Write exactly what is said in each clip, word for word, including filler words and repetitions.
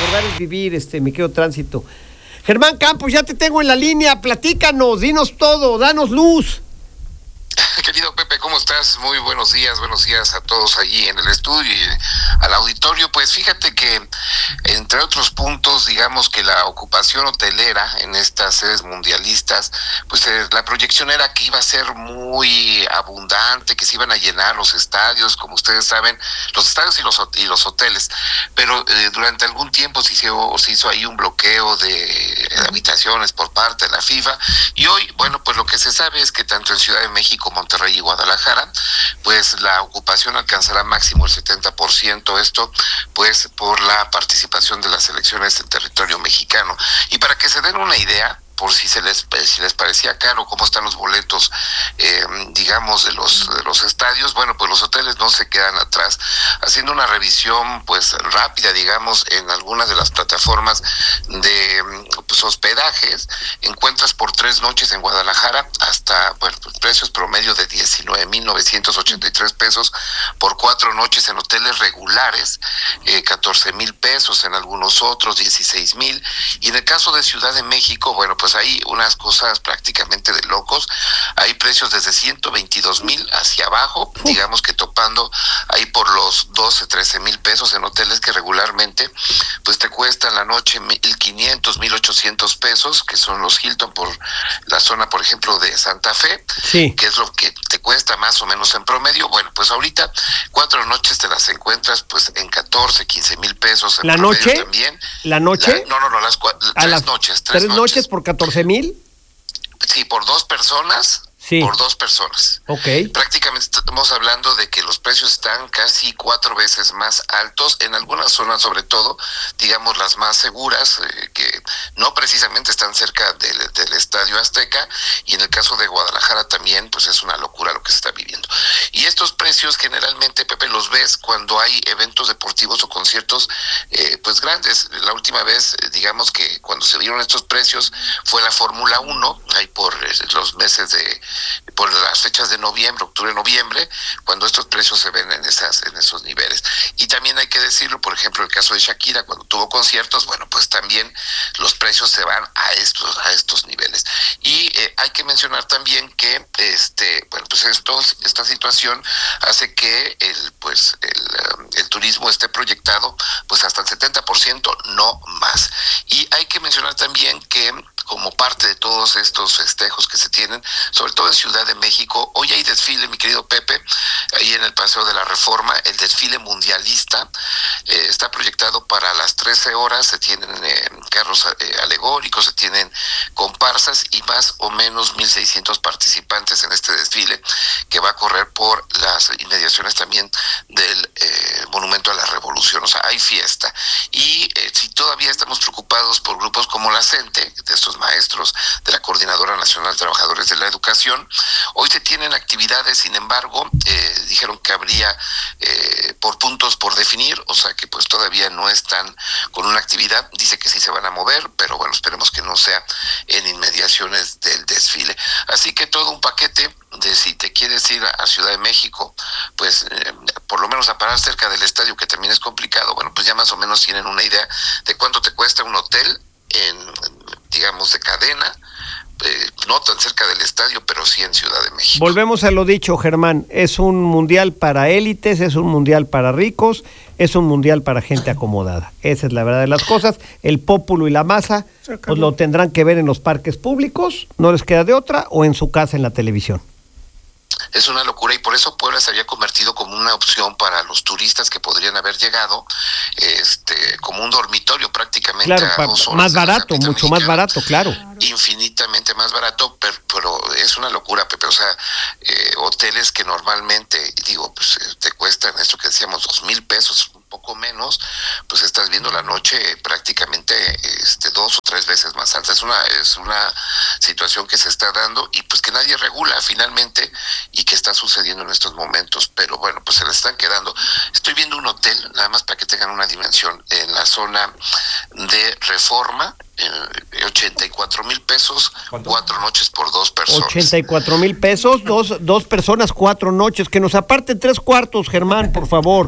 recordar es vivir, este, mi querido Tránsito. Germán Campos, ya te tengo en la línea, platícanos, dinos todo, danos luz. Querido Pepe, ¿cómo estás? Muy buenos días, buenos días a todos allí en el estudio y al auditorio. Pues fíjate que, entre otros puntos, digamos que la ocupación hotelera en estas sedes mundialistas, pues eh, la proyección era que iba a ser muy abundante, que se iban a llenar los estadios, como ustedes saben, los estadios y los, y los hoteles, pero eh, durante algún tiempo se hizo, se hizo ahí un bloqueo de habitaciones por parte de la FIFA, y hoy, bueno, pues lo que se sabe es que tanto en Ciudad de México, Monterrey y Guadalajara, pues la ocupación alcanzará máximo el setenta por ciento, esto pues por la participación de las selecciones del territorio mexicano. Y para que se den una idea, por si se les si les parecía caro cómo están los boletos, eh, digamos, de los de los estadios, bueno, pues los hoteles no se quedan atrás. Haciendo una revisión pues rápida, digamos, en algunas de las plataformas de pues, hospedajes, encuentras por tres noches en Guadalajara hasta, bueno, pues, precios promedio de diecinueve mil novecientos ochenta y tres pesos, por cuatro noches en hoteles regulares, eh, catorce mil pesos, en algunos otros dieciséis mil, y en el caso de Ciudad de México, bueno, pues hay unas cosas prácticamente de locos. Hay precios desde ciento veintidós mil hacia abajo, Uf. digamos que topando ahí por los doce, trece mil pesos en hoteles que regularmente pues te cuestan la noche mil quinientos, mil ochocientos pesos, que son los Hilton por la zona, por ejemplo, de Santa Fe, sí. que es lo que te cuesta más o menos en promedio. Bueno, pues ahorita cuatro noches te las encuentras pues en catorce, quince mil pesos en ¿La promedio noche? También. ¿La noche? La, no, no, no, las cua- tres las noches. Tres, tres noches. noches por catorce mil. Sí, por dos personas. Sí. Por dos personas. Ok. Prácticamente estamos hablando de que los precios están casi cuatro veces más altos en algunas zonas, sobre todo, digamos, las más seguras, eh, que no precisamente están cerca del, del Estadio Azteca, y en el caso de Guadalajara también, pues es una locura lo que se está viviendo. Y estos precios generalmente, Pepe, los ves cuando hay eventos deportivos o conciertos, eh, pues grandes. La última vez, eh, digamos que cuando se vieron estos precios fue la Fórmula uno, ahí por eh, los meses de por las fechas de noviembre, octubre, noviembre, cuando estos precios se ven en esas en esos niveles. Y también hay que decirlo, por ejemplo, el caso de Shakira, cuando tuvo conciertos, bueno, pues también los precios se van a estos a estos niveles. Y eh, hay que mencionar también que este, bueno, pues esto, esta situación hace que el pues el, el turismo esté proyectado pues hasta el setenta por ciento, no más. Y hay que mencionar también que como parte de todos estos festejos que se tienen, sobre todo en Ciudad de México, hoy hay desfile, mi querido Pepe, ahí en el Paseo de la Reforma, el desfile mundialista, eh, está proyectado para las trece horas, se tienen eh, carros eh, alegóricos, se tienen comparsas y más o menos mil seiscientos participantes en este desfile, que va a correr por las inmediaciones también del eh, Monumento a la Revolución. O sea, hay fiesta. Y eh, si todavía estamos preocupados por grupos como la CENTE, de estos maestros de la Coordinadora Nacional de Trabajadores de la Educación, hoy se tienen actividades, sin embargo, eh, dijeron que habría eh, por puntos por definir, o sea que pues todavía no están con una actividad. Dice que sí se van a mover, pero bueno, esperemos que no sea en inmediaciones del desfile. Así que todo un paquete de si te quieres ir a Ciudad de México, pues eh, por lo menos a parar cerca del estadio, que también es complicado, bueno, pues ya más o menos tienen una idea de cuánto te cuesta un hotel en, digamos, de cadena, eh, no tan cerca del estadio, pero sí en Ciudad de México. Volvemos a lo dicho, Germán, es un mundial para élites, es un mundial para ricos, es un mundial para gente acomodada. Esa es la verdad de las cosas. El pópulo y la masa, pues lo tendrán que ver en los parques públicos, no les queda de otra, o en su casa en la televisión. Es una locura, y por eso Puebla se había convertido como una opción para los turistas que podrían haber llegado, este, como un dormitorio prácticamente. Claro, a dos horas más barato, mucho mexicana, más barato, claro. Infinitamente más barato, pero, pero es una locura, Pepe. O sea, eh, hoteles que normalmente, digo, pues te cuestan esto que decíamos, dos mil pesos, un poco menos, pues estás viendo la noche prácticamente este, dos o tres veces más alta. Es una, es una situación que se está dando y pues que nadie regula finalmente, y que está sucediendo en estos momentos, pero bueno, pues se le están quedando. Estoy viendo un hotel, nada más para que tengan una dimensión, en la zona de Reforma, eh, ochenta y cuatro mil pesos, ¿cuánto? Cuatro noches por dos personas. ochenta y cuatro mil pesos, dos, dos personas, cuatro noches, que nos aparten tres cuartos, Germán, por favor.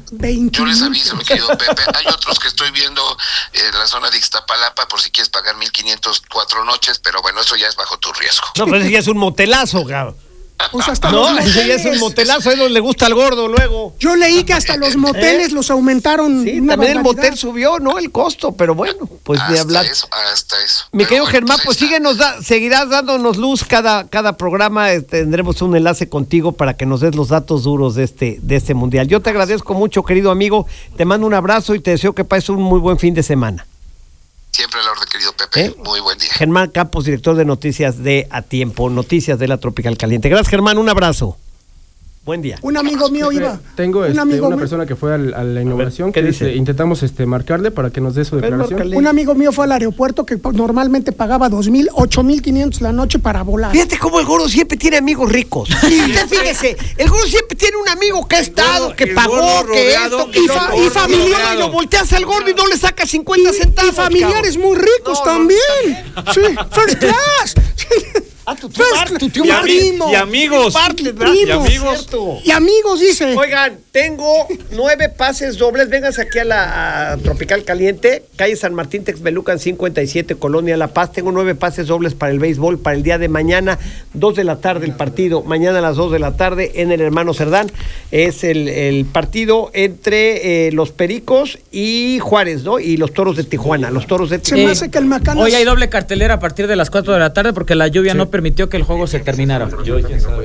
veinte Yo les aviso, mi querido Pepe. Hay otros que estoy viendo en la zona de Ixtapalapa por si quieres pagar mil quinientos cuatro noches, pero bueno, eso ya es bajo tu riesgo. No, pero ese ya es un motelazo, cabrón. Pues hasta no, los ese ya es un motelazo, a él no le gusta al gordo luego. Yo leí que hasta los moteles ¿Eh? los aumentaron. Sí, también el motel subió, ¿no? El costo, pero bueno, pues hasta de hablar. Eso, hasta eso. Mi querido bueno, Germán, pues síguenos, da, seguirás dándonos luz cada, cada programa. Eh, tendremos un enlace contigo para que nos des los datos duros de este, de este mundial. Yo te agradezco mucho, querido amigo. Te mando un abrazo y te deseo que pases un muy buen fin de semana. Siempre a la orden, querido Pepe. ¿Eh? Muy buen día. Germán Campos, director de Noticias de A Tiempo, Noticias de la Tropical Caliente. Gracias, Germán, un abrazo. Buen día. Un amigo mío iba. Tengo este, un amigo una mío. persona que fue al, a la inauguración, ¿qué que dice? Este, intentamos este, marcarle para que nos dé su declaración. Un amigo mío fue al aeropuerto que normalmente pagaba dos mil, ocho mil quinientos la noche para volar. Fíjate cómo el gordo siempre tiene amigos ricos. Sí, fíjese, el gordo siempre tiene un amigo que ha estado, que pagó, que esto, que y, fa y familiares. Y lo volteas al gordo y no le saca cincuenta centavos. Y familiares cabrón. muy ricos no, también. No, sí, first class. Ah, tu tío, Bar, tu tío y, primo. Y amigos. Bartlett, y amigos. Y amigos, dice. Oigan, tengo nueve pases dobles. Vénganse aquí a la a Tropical Caliente, calle San Martín, Texmelucan cincuenta y siete, Colonia La Paz. Tengo nueve pases dobles para el béisbol para el día de mañana, dos de la tarde el partido. Mañana a las dos de la tarde en el Hermano Cerdán. Es el, el partido entre eh, los Pericos y Juárez, ¿no? Y los Toros de Tijuana. Los Toros de Tijuana. Se me hace que el Macanas... Hoy hay doble cartelera a partir de las cuatro de la tarde porque la lluvia sí. no permitió que el juego se terminara. Yo, quién sabe.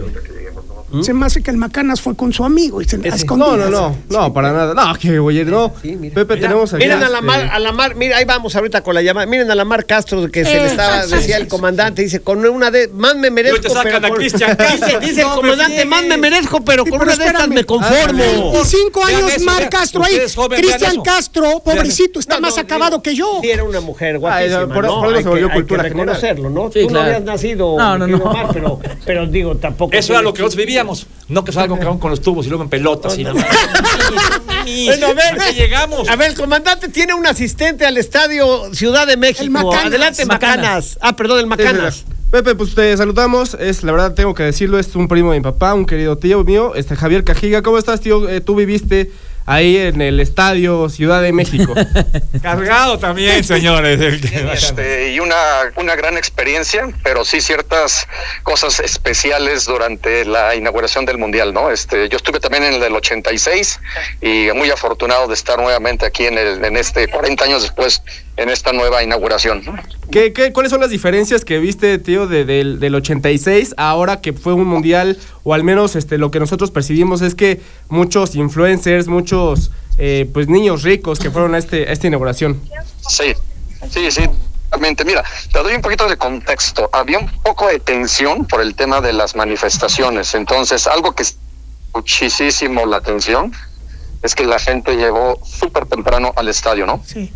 Se me hace que el Macanas fue con su amigo y se no, no, no, no, no, para nada. No, que güey, no. Sí, mira, Pepe, mira, tenemos aquí. Miren a la mar, a la mar, mira, ahí vamos ahorita con la llamada. Miren a la Mar Castro que eh, se le estaba, sí, decía sí, el comandante, dice, con una de, más me merezco. Te sacan pero a Cristian Castro. Dice, dice el comandante, más me merezco, pero con una de estas me conformo. veinticinco años Mar Castro ahí. Cristian Castro, pobrecito, está más acabado que yo. Sí, era una mujer guapísima, por eso se volvió cultura general. Reconocerlo, ¿no? Tú no habías nacido, no, no, no. Pero digo, tampoco. Eso era lo que nosotros vivíamos. No que salgan con los tubos y luego en pelotas. Y nada más. Bueno, a ver, que llegamos. A ver, el comandante tiene un asistente al estadio Ciudad de México. Macanas. Adelante, Macanas. Macanas. Ah, perdón, el Macanas. Sí, sí, sí. Pepe, pues te saludamos. Es la verdad, tengo que decirlo, es un primo de mi papá, un querido tío mío, este Javier Cajiga. ¿Cómo estás, tío? Eh, tú viviste ahí en el estadio Ciudad de México. Cargado también, señores. Este, y una, una gran experiencia, pero sí ciertas cosas especiales durante la inauguración del Mundial, ¿no? Este, yo estuve también en el del ochenta y seis y muy afortunado de estar nuevamente aquí en, el, en este, cuarenta años después, en esta nueva inauguración, ¿no? ¿Qué, qué, ¿Cuáles son las diferencias que viste, tío, de, de, del ochenta y seis ahora que fue un mundial, o al menos este, lo que nosotros percibimos es que muchos influencers, muchos eh, pues niños ricos que fueron a, este, a esta inauguración? Sí, sí, sí. Mira, te doy un poquito de contexto. Había un poco de tensión por el tema de las manifestaciones. Entonces, algo que es muchísimo la atención es que la gente llegó súper temprano al estadio, ¿no? Sí.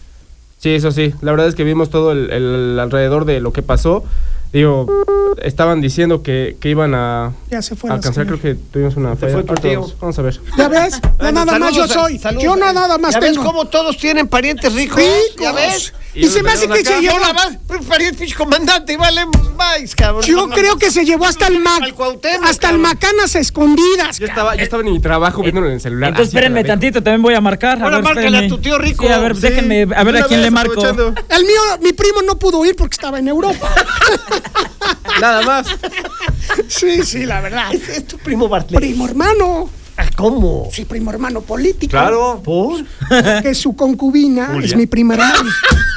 Sí, eso sí. La verdad es que vimos todo el, el alrededor de lo que pasó. Digo, estaban diciendo que, que iban a, ya se fue a alcanzar, creo que tuvimos una falla. Fue tu tío. Vamos a ver. ¿Ya ves? No bueno, nada más yo soy. Saludos, yo no nada más ¿ya tengo. ¿Ya ves cómo todos tienen parientes ricos? Ricos. ¿Ya ves? Y, y se me hace que se llevó... Pues pariente comandante, vale más, cabrón. Yo no, creo no, que se llevó hasta el Mac, hasta el Macanas escondidas. Yo estaba, yo estaba en mi trabajo viéndolo en el celular. Entonces espérenme tantito, también voy a marcar. Ahora márcale a tu tío rico. Sí, a ver, sí. déjenme, a ver Una a quién le marco. Aprovechando. El mío, mi primo no pudo ir porque estaba en Europa. Nada más. Sí, sí, la verdad. Es, es tu primo Bartlett. Primo hermano. ¿Cómo? Sí, primo hermano político. Claro. ¿Por? Que su concubina Julia. Es mi primo hermano.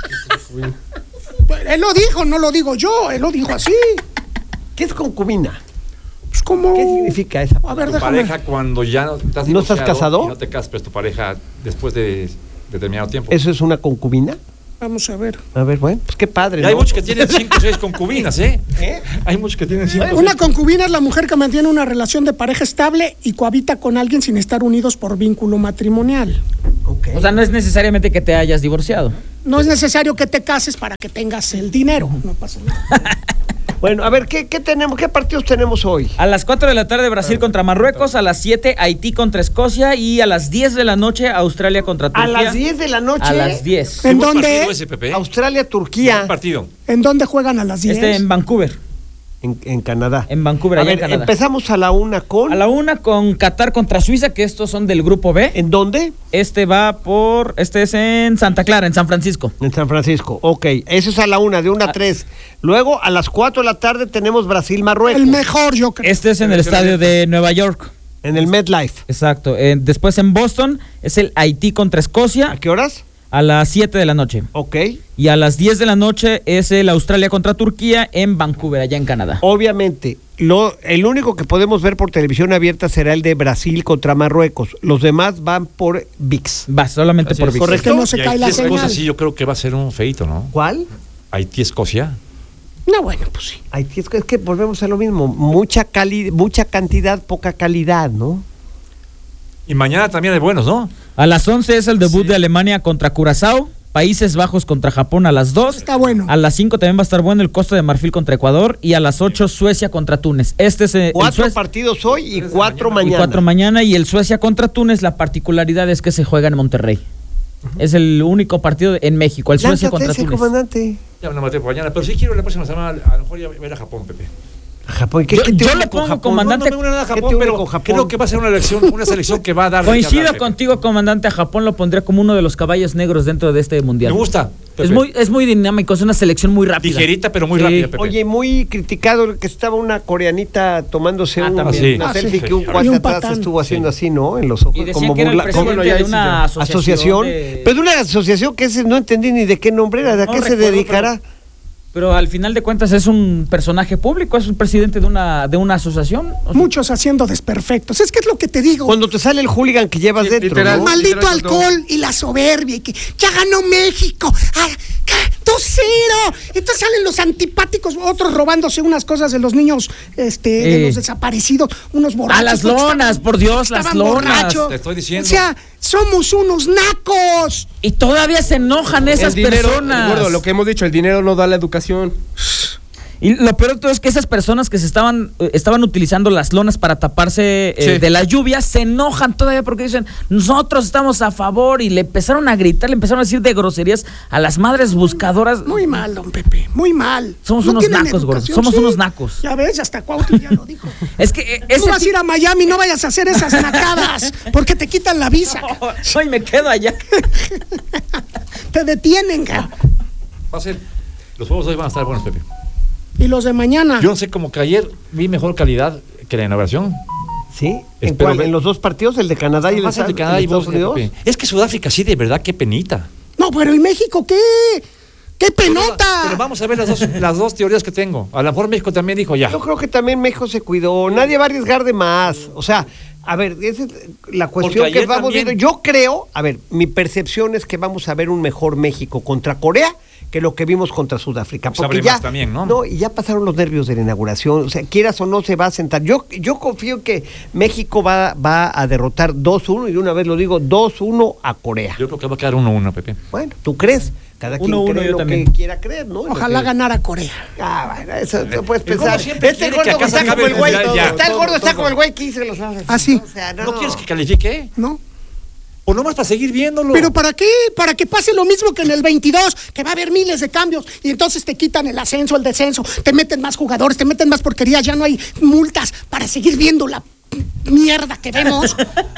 Él lo dijo, no lo digo yo, él lo dijo así. ¿Qué es concubina? Pues como... ¿Qué significa esa? A ver, tu déjame. Pareja cuando ya no estás ¿No estás casado? Y no te casas, pero es tu pareja después de determinado tiempo. ¿Eso es una concubina? Vamos a ver. A ver, bueno, pues qué padre, ¿no? Hay muchos que tienen cinco o seis concubinas, ¿eh? ¿eh? Hay muchos que tienen cinco. Una concubina es la mujer que mantiene una relación de pareja estable y cohabita con alguien sin estar unidos por vínculo matrimonial. Okay. O sea, no es necesariamente que te hayas divorciado. No es necesario que te cases para que tengas el dinero. No pasa nada. Bueno, a ver, ¿qué, qué tenemos? ¿Qué partidos tenemos hoy? A las cuatro de la tarde Brasil contra Marruecos, a las siete Haití contra Escocia y a las diez de la noche Australia contra Turquía. ¿A las diez de la noche? A las diez. ¿En dónde? Ese, Pepe? Australia, Turquía. Partido. ¿En dónde juegan a las diez? Este en Vancouver. En, en Canadá. En Vancouver, a allá ver, en Canadá. Empezamos a la una con... A la una con Qatar contra Suiza, que estos son del grupo B. ¿En dónde? Este va por... Este es en Santa Clara, en San Francisco. En San Francisco, ok. Eso es a la una, de una a tres. Luego, a las cuatro de la tarde tenemos Brasil-Marruecos. El mejor, yo creo. Este es en el estadio de Nueva York. En el MetLife. Exacto. Eh, después en Boston es el Haití contra Escocia. ¿A qué horas? A las siete de la noche. Ok. Y a las diez de la noche es el Australia contra Turquía en Vancouver, allá en Canadá. Obviamente, lo, el único que podemos ver por televisión abierta será el de Brasil contra Marruecos. Los demás van por V I X. Va solamente Así por es. V I X. Correcto. Que no se Y cae la Haití, Escocia, señal. sí, yo creo que va a ser un feito, ¿no? ¿Cuál? Haití-Escocia. No, bueno, pues sí. Haití, es que, es que volvemos a lo mismo. Mucha cali, mucha cantidad, poca calidad, ¿no? Y mañana también hay buenos, ¿no? A las once es el debut Sí. de Alemania contra Curazao. Países Bajos contra Japón a las dos. Está bueno. A las cinco también va a estar bueno el Costa de Marfil contra Ecuador. Y a las ocho Suecia contra Túnez. Este es eh, el Cuatro Suecia- partidos hoy y Tres de cuatro mañana. y mañana. cuatro mañana. Y el Suecia contra Túnez, la particularidad es que se juega en Monterrey. Es el único partido en México, el Suecia Lánzate contra ese, Túnez. comandante. Ya no maté por mañana, pero sí quiero la próxima semana, a lo mejor ya ver a Japón, Pepe. A Japón. ¿Qué, Yo- qué te yo une le con pongo Japón? comandante- No, no me une nada a ¿Qué te Japón, une pero con Japón? creo que va a ser una elección, una selección que va a dar. de qué Coincido hablar, Pepe. contigo, comandante. A Japón lo pondría como uno de los caballos negros dentro de este mundial. Me gusta, Pepe. Es muy, es muy dinámico, es una selección muy rápida. Ligerita, pero muy Sí. rápida, Pepe. Oye, muy criticado que estaba una coreanita tomándose Ah, un, también. Sí. una Ah, selfie sí. que un Y cuate un atrás patán. estuvo haciendo Sí. así, ¿no? En los ojos. Y decía como que era el burla- como presidente ya de sí, una ya. asociación. asociación. de- Pero de una asociación que ese, no entendí ni de qué nombre era, ¿a No qué se recuerdo, dedicará? Pero al final de cuentas es un personaje público, es un presidente de una, de una asociación. O sea, Muchos haciendo desperfectos. Es que es lo que te digo. Cuando te sale el hooligan que llevas Sí, dentro, literal. ¿no? Maldito Literal, alcohol y la soberbia y que ya ganó México. Ah, dos cero. Entonces salen los antipáticos, otros robándose unas cosas de los niños, este, de Eh. los desaparecidos, unos borrachos. A las porque lonas, estaban- por Dios, las estaban lonas. borrachos. Te estoy diciendo. O sea, somos unos nacos. Y todavía se enojan esas el dinero, personas. gordo, lo que hemos dicho, el dinero no da la educación. Y lo peor de todo es que esas personas que se estaban, eh, estaban utilizando las lonas para taparse eh, Sí. de la lluvia, se enojan todavía porque dicen, nosotros estamos a favor, y le empezaron a gritar, le empezaron a decir de groserías a las madres buscadoras. Muy mal, don Pepe, muy mal. Somos No unos tienen nacos, gordo, educación, somos sí. unos nacos. Ya ves, hasta Cuauhtémoc ya lo dijo. Es que eh, Tú ese vas a ir a Miami, no vayas a hacer esas nacadas, porque te quitan la visa. Hoy me quedo allá. Te detienen, ca. Va a ser. Los juegos de hoy van a estar buenos, Pepe. Y los de mañana. Yo no sé, como que ayer vi mejor calidad que la inauguración. ¿Sí? ¿En Espero cuál? ver- ¿En los dos partidos? ¿El de Canadá y el de, Más el de Estados- Canadá el y de Estados Bosnia, Unidos? Pepe. Es que Sudáfrica sí, de verdad, qué penita. No, pero ¿y México qué? ¡Qué penota! Pero vamos a ver las dos, las dos teorías que tengo. A lo mejor México también dijo ya. Yo creo que también México se cuidó. Nadie va a arriesgar de más. O sea, a ver, esa es la cuestión Porque que ayer vamos también- viendo. Yo creo, a ver, mi percepción es que vamos a ver un mejor México contra Corea que lo que vimos contra Sudáfrica. Pues Porque abre ya, más también, ¿no? No, y ya pasaron los nervios de la inauguración. O sea, quieras o no, se va a sentar. Yo, yo confío que México va, va a derrotar dos uno, y de una vez lo digo, dos uno a Corea. Yo creo que va a quedar uno uno, Pepe. Bueno, ¿tú crees? Cada quien uno uno, cree yo lo también. que quiera creer, ¿no? Lo Ojalá que- ganara Corea. Ah, bueno, eso no puedes El gordo pensar. siempre Este quiere gordo que acá se está como acabe el güey. el mundial ya. Está el gordo, Todo, está todo. como el güey que hizo los. Ah, sí. O sea, no. ¿No quieres que califique? ¿No? O nomás para seguir viéndolo. ¿Pero para qué? Para que pase lo mismo que en el veintidós, que va a haber miles de cambios y entonces te quitan el ascenso, el descenso, te meten más jugadores, te meten más porquerías, ya no hay multas para seguir viendo la mierda que vemos.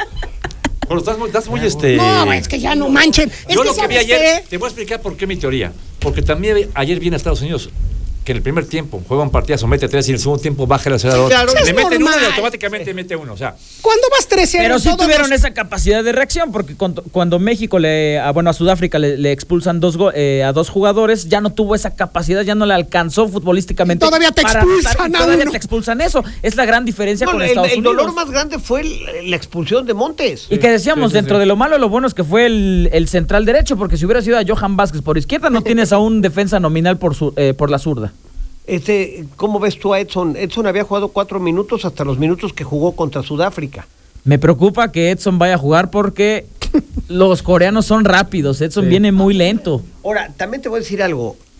Pero estás muy, estás muy este. No, es que ya no manchen. Es Yo que lo que vi ¿sabes ayer, qué? te voy a explicar por qué mi teoría. Porque también ayer viene a Estados Unidos que en el primer tiempo juega un partidazo, mete tres y en el segundo tiempo baja el acelerador. Sí, claro. Le Es meten uno y normal. automáticamente mete uno. O sea, Cuando vas tres cero, Pero sí todos tuvieron los- esa capacidad de reacción, porque cuando, cuando México le, a, bueno, a Sudáfrica le, le expulsan dos go- eh, a dos jugadores, ya no tuvo esa capacidad, ya no le alcanzó futbolísticamente. Y todavía te para expulsan anotar, y a todavía uno. te expulsan eso. Es la gran diferencia No, con el, Estados el Unidos. dolor más grande fue el- la expulsión de Montes. Y que decíamos, Sí, sí, dentro sí. de lo malo, lo bueno es que fue el, el central derecho, porque si hubiera sido a Johan Vázquez por izquierda, no tienes a un defensa nominal por, su, eh, por la zurda. Este, ¿cómo ves tú a Edson? Edson había jugado cuatro minutos hasta los minutos que jugó contra Sudáfrica. Me preocupa que Edson vaya a jugar porque los coreanos son rápidos, Edson Sí. viene muy lento. Ahora, también te voy a decir algo.